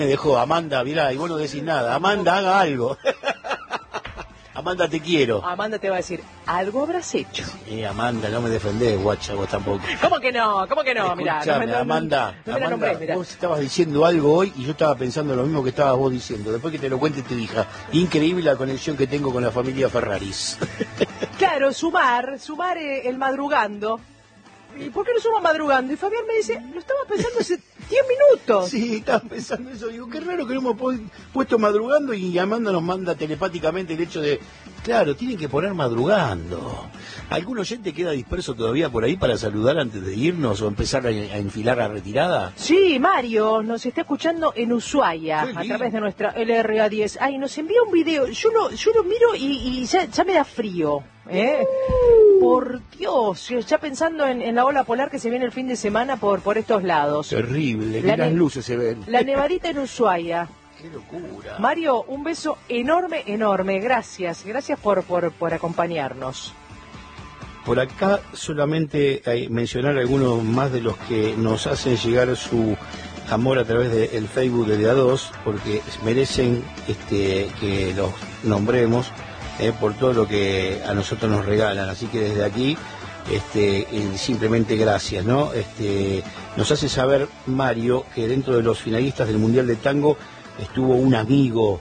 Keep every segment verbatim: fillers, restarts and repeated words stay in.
Me dejó, Amanda, mirá, y vos no decís nada. Amanda, haga algo. Amanda, te quiero. Amanda te va a decir, algo habrás hecho. Eh, Amanda, no me defendés, guacha, vos tampoco. ¿Cómo que no? ¿Cómo que no? Mirá, no, Escuchame, no, no, Amanda, no me la Amanda, nombrés, mirá. vos estabas diciendo algo hoy y yo estaba pensando lo mismo que estabas vos diciendo. Después que te lo cuente te dije, increíble la conexión que tengo con la familia Ferraris. Claro, sumar, sumar eh, el madrugando. ¿Y por qué no suma madrugando? Y Fabián me dice, lo estaba pensando hace diez minutos. Sí, estaba pensando eso. Digo, qué raro que no hemos pu- puesto madrugando y Amanda nos manda telepáticamente el hecho de, claro, tienen que poner madrugando. ¿Algún oyente queda disperso todavía por ahí para saludar antes de irnos o empezar a, a enfilar la retirada? Sí, Mario nos está escuchando en Ushuaia a través de nuestra L R A diez. Ay, nos envía un video. Yo lo, yo lo miro y, y ya, ya me da frío. ¿Eh? Por Dios, ya pensando en, en la ola polar que se viene el fin de semana por, por estos lados. Terrible, La que las ne- luces se ven. La nevadita en Ushuaia. Qué locura. Mario, un beso enorme, enorme. Gracias, gracias por, por, por acompañarnos. Por acá solamente hay mencionar algunos más de los que nos hacen llegar su amor a través del Facebook de A dos, porque merecen este, que los nombremos. Eh, por todo lo que a nosotros nos regalan, así que desde aquí este, eh, simplemente gracias, ¿no? Este, nos hace saber Mario que dentro de los finalistas del Mundial de Tango estuvo un amigo,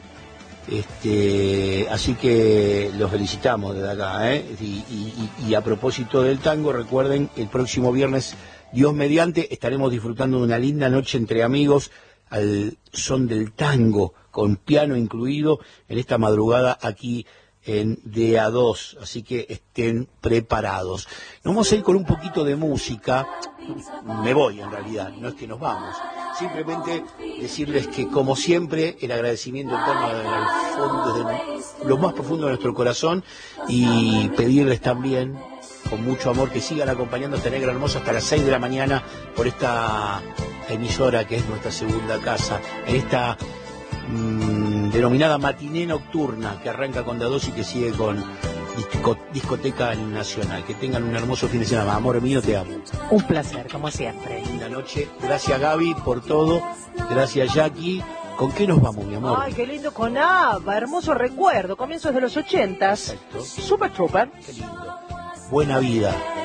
este, así que los felicitamos desde acá, ¿eh? y, y, y a propósito del tango, recuerden, el próximo viernes, Dios mediante, estaremos disfrutando de una linda noche entre amigos al son del tango, con piano incluido, en esta madrugada aquí en D A dos, así que estén preparados. Nos vamos a ir con un poquito de música, me voy en realidad, no es que nos vamos, simplemente decirles que como siempre el agradecimiento eterno al fondo, desde lo más profundo de nuestro corazón, y pedirles también con mucho amor que sigan acompañando a esta negra hermosa hasta las seis de la mañana por esta emisora que es nuestra segunda casa, en esta mmm, denominada matiné nocturna que arranca con D A dos y que sigue con disco, Discoteca Nacional. Que tengan un hermoso fin de semana. Amor mío, te amo. Un placer, como siempre. Linda noche. Gracias, Gaby, por todo. Gracias, Jackie. ¿Con qué nos vamos, mi amor? Ay, qué lindo con ABBA, hermoso recuerdo, comienzos de los ochentas. Exacto. Super Trooper. Qué lindo. Buena vida.